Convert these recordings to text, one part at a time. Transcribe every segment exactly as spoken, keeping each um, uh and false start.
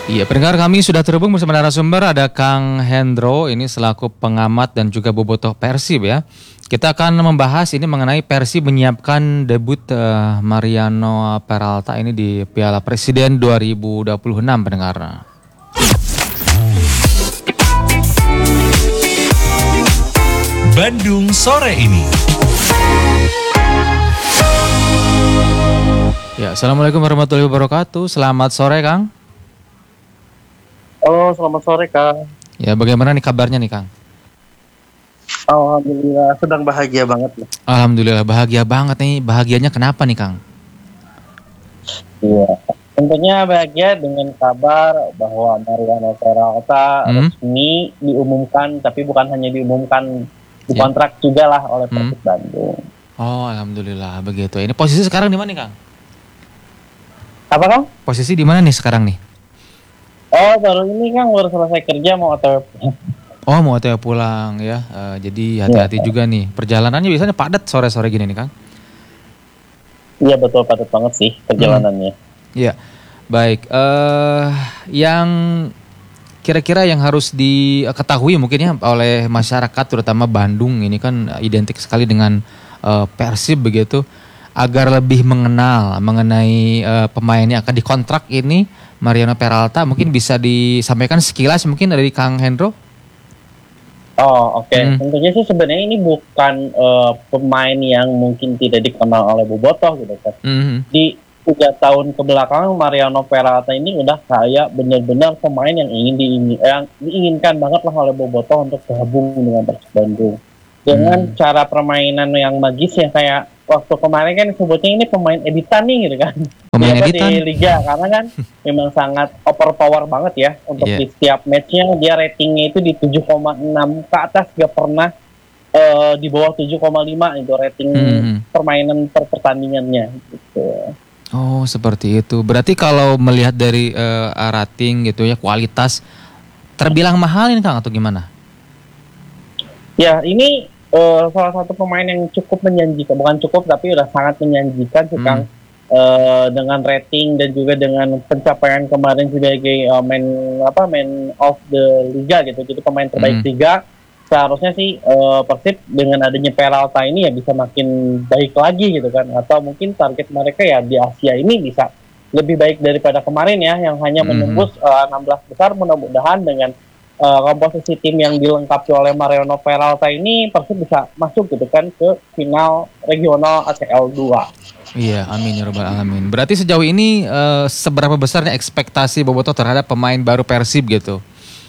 Iya, pendengar kami sudah terhubung bersama narasumber ada Kang Hendro, ini selaku pengamat dan juga bobotoh Persib ya. Kita akan membahas ini mengenai Persib menyiapkan debut uh, Mariano Peralta ini di Piala Presiden dua ribu dua puluh enam pendengar. Bandung sore ini. Ya, Assalamualaikum warahmatullahi wabarakatuh. Selamat sore Kang. Halo, selamat sore Kang. Ya, bagaimana nih kabarnya nih Kang? Alhamdulillah, sedang bahagia banget nih. Alhamdulillah bahagia banget nih. Bahagianya kenapa nih Kang? Iya, tentunya bahagia dengan kabar bahwa Mariano Peralta Hmm? resmi diumumkan, tapi bukan hanya diumumkan, Ya. dikontrak juga lah oleh Hmm. Persib Bandung. Oh, alhamdulillah begitu. Ini posisi sekarang di mana nih Kang? Apa Kang? Posisi di mana nih sekarang nih? Oh, baru ini Kang, baru selesai kerja mau O T W. Oh, mau O T W pulang ya. Eh, jadi hati-hati juga nih. Perjalanannya biasanya padat sore-sore gini nih Kang. Iya betul, padat banget sih perjalanannya. Iya. Baik, eh yang kira-kira yang harus diketahui mungkin ya oleh masyarakat terutama Bandung ini kan identik sekali dengan eh, Persib begitu, agar lebih mengenal mengenai eh, pemain yang akan dikontrak ini Mariano Peralta, mungkin bisa disampaikan sekilas mungkin dari Kang Hendro. Oh, oke. Hmm. Tentunya sih sebenarnya ini bukan eh, pemain yang mungkin tidak dikenal oleh bobotoh gitu kan. Mhm. Di tiga tahun kebelakang Mariano Peralta ini udah kayak benar-benar pemain yang ingin diingin, yang diinginkan banget lah oleh bobotoh untuk gabung dengan Persib Bandung dengan Hmm. cara permainan yang magis yang kayak waktu kemarin kan sebutnya ini pemain editan nih gitu kan. Pemain Dia editan. di liga karena kan memang sangat overpower banget ya untuk Iya. di setiap matchnya dia ratingnya itu di tujuh koma enam ke atas, gak pernah eh, di bawah tujuh koma lima itu rating Hmm. permainan per pertandingannya gitu. Oh, seperti itu. Berarti kalau melihat dari eh, rating gitu ya, kualitas terbilang mahal ini Kang atau gimana? Ya, ini eh, salah satu pemain yang cukup menjanjikan, bukan cukup tapi udah sangat menjanjikan sih Hmm. Kang. Eh, dengan rating dan juga dengan pencapaian kemarin sebagai eh, man apa man of the liga gitu, jadi pemain terbaik Hmm. liga. Seharusnya sih eh, Persib dengan adanya Peralta ini ya bisa makin baik lagi gitu kan, atau mungkin target mereka ya di Asia ini bisa lebih baik daripada kemarin ya yang hanya Mhm. menembus eh, enam belas besar. Mudah-mudahan dengan Uh, komposisi tim yang dilengkapi oleh Mariano Peralta ini Persib bisa masuk gitu kan ke final regional A C L dua. Iya, amin ya rabbal alamin. Berarti sejauh ini eh, seberapa besarnya ekspektasi bobotoh terhadap pemain baru Persib gitu?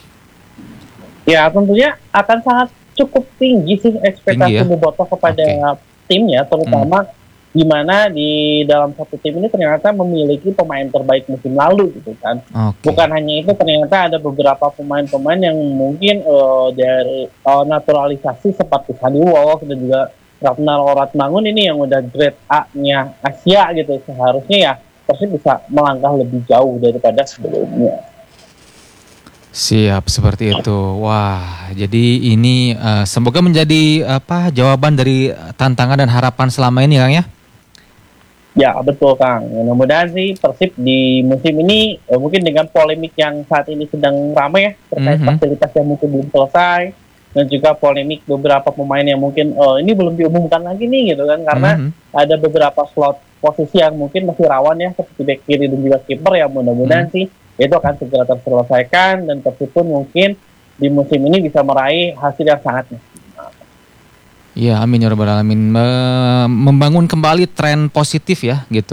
Ya tentunya akan sangat cukup tinggi sih ekspektasi Tinggi ya? bobotoh kepada timnya, terutama di mana di dalam satu tim ini ternyata memiliki pemain terbaik musim lalu gitu kan. Oke. Bukan hanya itu, ternyata ada beberapa pemain-pemain yang mungkin eh, dari eh, naturalisasi seperti Hadi Wolf dan juga Ragnar Oratmangun ini yang udah grade A-nya Asia gitu. Seharusnya ya Persib bisa melangkah lebih jauh daripada sebelumnya. Siap, seperti itu. Wah, jadi ini eh, semoga menjadi apa jawaban dari tantangan dan harapan selama ini Kang ya. Ya betul Kang. Mudah-mudahan sih Persib di musim ini eh, mungkin dengan polemik yang saat ini sedang ramai ya terkait Mhm. fasilitas yang mungkin belum selesai, dan juga polemik beberapa pemain yang mungkin eh, ini belum diumumkan lagi nih gitu kan, karena Mhm. ada beberapa slot posisi yang mungkin masih rawan ya seperti back kiri dan juga kiper ya. Mudah-mudahan Mhm. sih itu akan segera terselesaikan dan Persib pun mungkin di musim ini bisa meraih hasil yang sangat Iya, amin ya rabbal alamin. Me- membangun kembali tren positif ya gitu.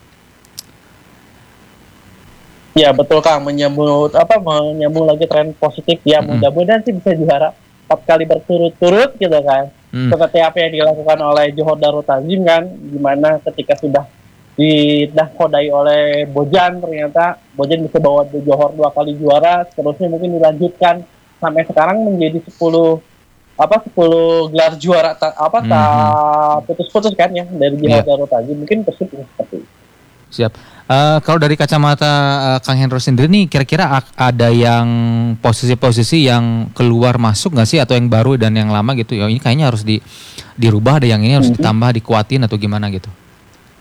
Ya betul Kang, menyambut apa menyambung lagi tren positif ya. Mm-mm. Mudah-mudahan sih bisa juara empat kali berturut-turut gitu kan. Hmm. Seperti apa yang dilakukan oleh Johor Darul Tazim kan, dimana ketika sudah dinakodai oleh Bojan, ternyata Bojan bisa bawa Johor dua kali juara, seterusnya mungkin dilanjutkan sampai sekarang menjadi sepuluh apa sepuluh gelar juara ta, apa Mhm. tak putus-putus kan ya dari Johor Iya. Darul Tazim. Mungkin Persib bisa seperti itu. Siap. Eh, kalau dari kacamata eh, Kang Hendro sendiri nih, kira-kira ak- ada yang posisi-posisi yang keluar masuk nggak sih, atau yang baru dan yang lama gitu? Ya ini kayaknya harus di dirubah, ada yang ini harus Mhm. ditambah, dikuatin atau gimana gitu?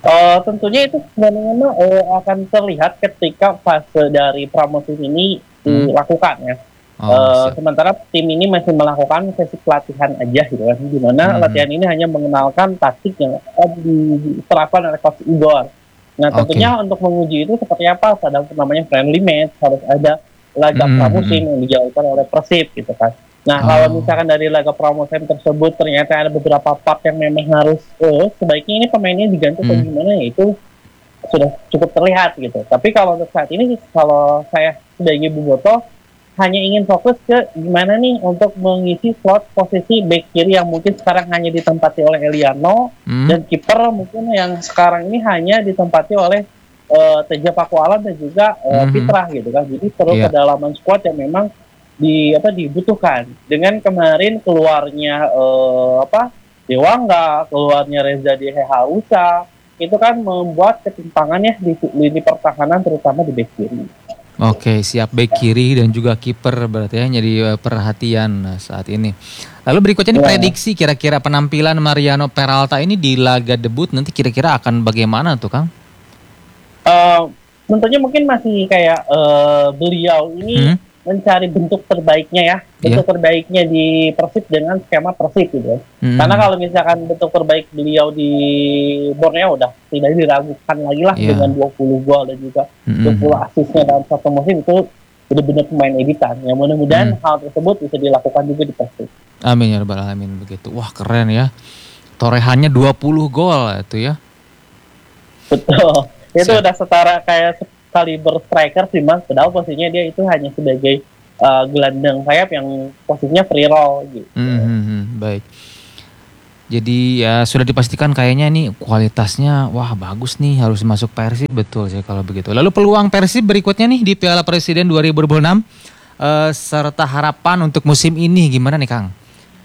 Uh, tentunya itu sebenarnya uh, akan terlihat ketika fase dari pramusim ini Hmm. dilakukan ya. Oh, Uh, siap. sementara tim ini masih melakukan sesi pelatihan aja gitu kan, di mana Hmm. latihan ini hanya mengenalkan taktik yang uh, diterapkan oleh coach Igor. Nah tentunya Oke. untuk menguji itu seperti apa, ada namanya friendly match, harus ada laga Hmm, hmm, pramusim hmm. yang dijalankan oleh Persib gitu kan. Nah kalau Oh. misalkan dari laga pramusim tersebut ternyata ada beberapa part yang memang harus, oh sebaiknya ini pemainnya diganti atau Hmm. gimana ya, itu sudah cukup terlihat gitu. Tapi kalau untuk saat ini, kalau saya sebagai Bobotoh hanya ingin fokus ke gimana nih untuk mengisi slot posisi back kiri yang mungkin sekarang hanya ditempati oleh Eliano, Hmm. dan kiper mungkin yang sekarang ini hanya ditempati oleh uh, Teja Pakualam dan juga uh, Hmm. Fitrah gitu kan. Jadi perlu Iya. kedalaman squad yang memang di apa dibutuhkan. Dengan kemarin keluarnya uh, apa Dewangga, keluarnya Reza di Hausa, itu kan membuat ketimpangannya di lini pertahanan terutama di back kiri. Oke, siap, back kiri dan juga kiper berarti ya jadi uh, perhatian saat ini. Lalu berikutnya ini Ya. prediksi kira-kira penampilan Mariano Peralta ini di laga debut nanti kira-kira akan bagaimana tuh, Kang? Uh, tentunya mungkin masih kayak uh, beliau ini Hmm? mencari bentuk terbaiknya ya, bentuk Iya. terbaiknya di Persib dengan skema Persib gitu. Hmm. Karena kalau misalkan bentuk terbaik beliau di Borneo udah tidak diragukan lagi lah, Iya. dengan dua puluh gol dan juga Hmm. dua puluh asisnya dalam satu musim, itu benar-benar pemain editan. Ya mudah-mudahan Hmm. hal tersebut bisa dilakukan juga di Persib. Amin ya rabbal alamin begitu. Wah, keren ya. Torehannya dua puluh gol itu ya. Betul. Itu Siap. udah setara kayak kaliber striker sih Mas. Padahal posisinya dia itu hanya sebagai uh, gelandang sayap yang posisinya free roll gitu. Hmm, hmm, hmm, baik. Jadi ya sudah dipastikan kayaknya nih kualitasnya wah bagus nih, harus masuk Persib, betul sih kalau begitu. Lalu peluang Persib berikutnya nih di Piala Presiden dua ribu dua puluh enam uh, serta harapan untuk musim ini gimana nih, Kang?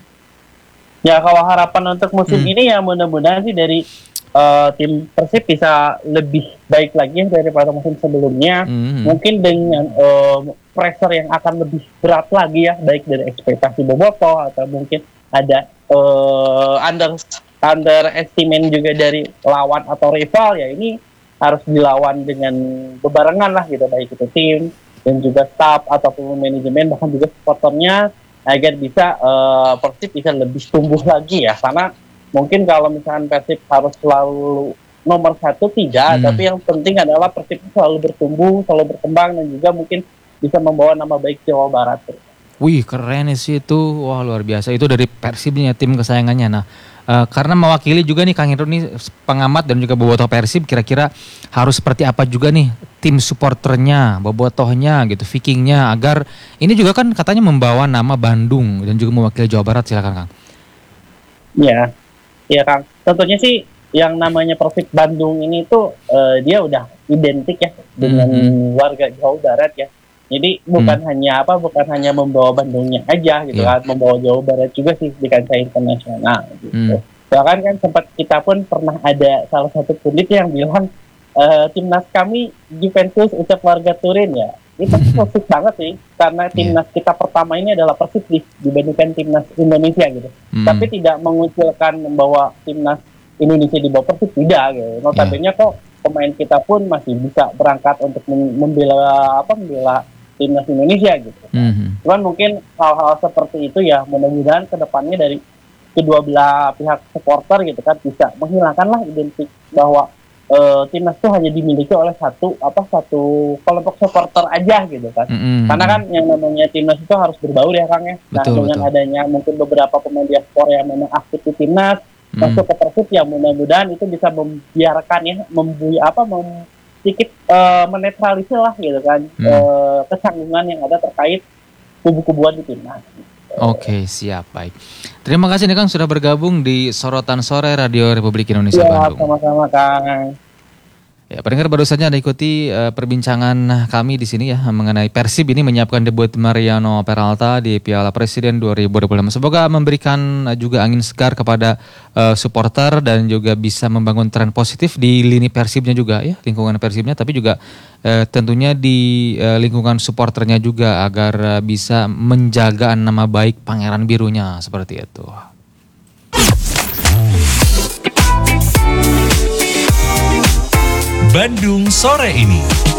Ya kalau harapan untuk musim Hmm. ini ya mudah-mudahan sih dari uh, tim Persib bisa lebih baik lagi daripada musim sebelumnya. Hmm. Mungkin dengan uh, pressure yang akan lebih berat lagi ya, baik dari ekspektasi Bobotoh atau mungkin ada uh, under underestimate juga dari lawan atau rival, ya ini harus dilawan dengan bebarengan lah gitu, baik itu tim dan juga staff ataupun manajemen bahkan juga supporternya, agar bisa uh, Persib bisa lebih tumbuh lagi ya. Karena mungkin kalau misalkan Persib harus selalu nomor satu tidak, Hmm. tapi yang penting adalah Persib selalu bertumbuh, selalu berkembang dan juga mungkin bisa membawa nama baik Jawa Barat. Wih, keren sih itu. Wah, luar biasa. Itu dari Persibnya, tim kesayangannya. Nah, uh, karena mewakili juga nih Kang Hendro nih pengamat dan juga bobotoh Persib, kira-kira harus seperti apa juga nih tim supporternya, bobotohnya gitu, Vikingnya, agar ini juga kan katanya membawa nama Bandung dan juga mewakili Jawa Barat. Silakan, Kang. Ya, ya Kang. Tentunya sih yang namanya Persib Bandung ini tuh uh, dia udah identik ya dengan Hmm. warga Jawa Barat ya. Jadi bukan Hmm. hanya apa, bukan hanya membawa Bandungnya aja gitu Iya. kan, membawa Jawa Barat juga sih di kancah internasional gitu. Hmm. Bahkan kan sempat kita pun pernah ada salah satu pundit yang bilang eh, timnas kami Juventus ucap warga Turin ya. Itu positif banget sih, karena timnas kita pertama ini adalah Persib dibandingkan timnas Indonesia gitu. Hmm. Tapi tidak mengucilkan membawa timnas Indonesia di bawah Persib, tidak gitu. Notabene kok pemain kita pun masih bisa berangkat untuk membela apa membela timnas Indonesia gitu. Hmm. Cuman mungkin hal-hal seperti itu ya mudah-mudahan kedepannya dari kedua belah pihak supporter gitu kan bisa menghilangkanlah identik bahwa uh, timnas itu hanya dimiliki oleh satu apa satu kelompok supporter aja gitu kan. Hmm. Karena kan yang namanya timnas itu harus berbaur ya Kang ya. Nah Betul, dengan betul. adanya mungkin beberapa pemain diaspora yang memang aktif di timnas Hmm. masuk ke Persib, ya mudah-mudahan itu bisa membiarkan ya membuy apa mem sedikit uh, menetralisir lah gitu kan Hmm. uh, kecanggungan yang ada terkait kubu-kubuan di timnas. Oke, siap, baik. Terima kasih nih Kang sudah bergabung di Sorotan Sore Radio Republik Indonesia Ya, Bandung. sama-sama Kang. Ya, pendengar baru saja Anda ikuti uh, perbincangan kami di sini ya mengenai Persib ini menyiapkan debut Mariano Peralta di Piala Presiden dua ribu dua puluh enam. Semoga memberikan uh, juga angin segar kepada uh, supporter dan juga bisa membangun tren positif di lini Persibnya juga ya, lingkungan Persibnya, tapi juga uh, tentunya di uh, lingkungan supporternya juga agar uh, bisa menjaga nama baik Pangeran Birunya seperti itu. Bandung sore ini.